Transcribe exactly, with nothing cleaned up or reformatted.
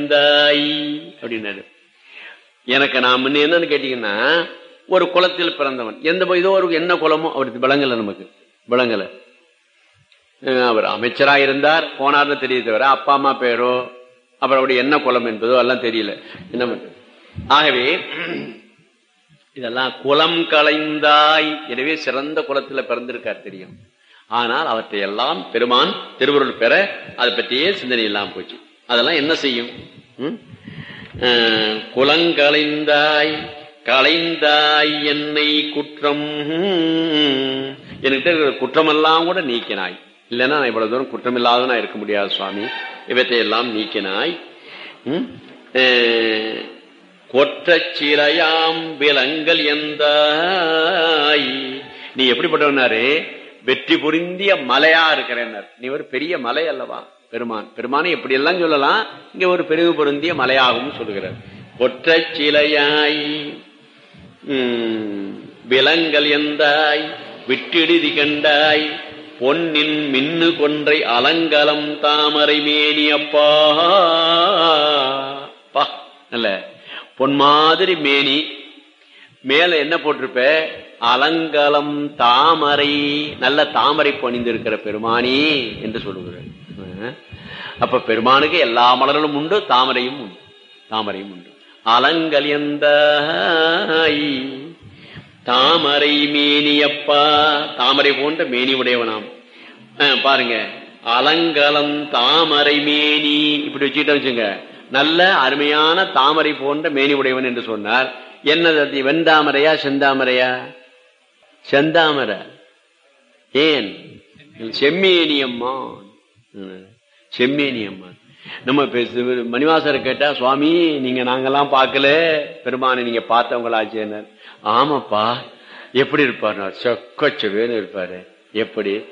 களைந்தாய் அப்படின்னாரு. எனக்கு நான் முன்ன என்னன்னு கேட்டீங்கன்னா, ஒரு குலத்தில் பிறந்தவன், எந்த இதோ ஒரு என்ன குலமோ அவருக்கு விளங்கல, நமக்கு விளங்கல. அவர் அமைச்சராக இருந்தார், போனார்னு தெரிய தவிர அப்பா அம்மா பேரோ அப்புறம் அவருடைய என்ன குலம் என்பதோ எல்லாம் தெரியல. என்ன ஆகவே இதெல்லாம் குலம் களைந்தாய். எனவே சிறந்த குலத்துல பிறந்திருக்கார் தெரியும். ஆனால் அவற்றை எல்லாம் பெருமான் திருவருள் பெற அதை பற்றியே சிந்தனை இல்லாம போச்சு. அதெல்லாம் என்ன செய்யும்? குலங்களைந்தாய் களைந்தாய் என்னை குற்றம், என்கிட்ட குற்றமெல்லாம் கூட நீக்கினாய். இல்லைன்னா நான் இவ்வளவு தூரம் குற்றம் இல்லாதவனா இருக்க முடியாது சுவாமி. இவற்றை எல்லாம் நீக்கினாய். கொற்றச் சிலையாம் விலங்கல் எந்தாய். நீ எப்படிப்பட்டவனாரு? வெற்றி புரிந்திய மலையா இருக்கிறேன்னார். நீ ஒரு பெரிய மலை அல்லவா பெருமான். பெருமானை எப்படி எல்லாம் சொல்லலாம், இங்க ஒரு பெருகு பொருந்திய மலையாகவும் சொல்லுகிறார். கொற்றச் சிலையாய் உம் விலங்கல் எந்தாய் விட்டிடுதி கண்டாய் பொன்னின் மின்னு கொன்றை அலங்கலம் தாமரை மேனி அப்பா. நல்ல பொன் மாதிரி மேனி, மேல என்ன போட்டிருப்ப? அலங்கலம் தாமரை, நல்ல தாமரை பணிந்திருக்கிற பெருமானி என்று சொல்லுகிறார். அப்ப பெருமானுக்கு எல்லா மலர்களும் உண்டு, தாமரையும் உண்டு, தாமரையும் உண்டு. அலங்கலியந்தாய் தாமரை மேனியப்பா, தாமரை போன்ற மேனி உடையவனாம். பாருங்க, அலங்கலம் தாமரை மேனி இப்படி வச்சுக்கிட்ட வச்சுங்க, நல்ல அருமையான தாமரை போன்ற மேனி உடையவன் என்று சொன்னார். என்னது? வெண்தாமரையா செந்தாமரையா? செந்தாமரை. ஏன்? செம்மேனியம்மா, செம்மேனியம்மா. நம்ம மணிவாசரை கேட்டா, சுவாமி நீங்க நாங்கெல்லாம் பார்க்கல, பெருமானை நீங்க பார்த்தவங்களாச்சேனர். ஆமாப்பா. எப்படி இருப்பார்? சொக்கச்சவேன்னு இருப்பாரு. எப்படி?